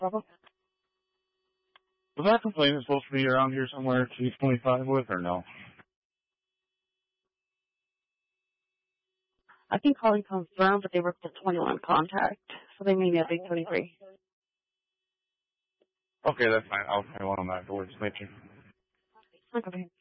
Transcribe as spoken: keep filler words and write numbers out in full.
Was that complainant supposed to be around here somewhere to be twenty-five with, or no? I can call and confirm, but they were the twenty-one contact, so they may be a big twenty-three. Okay, that's fine. I'll pay one on that for legislature. Okay.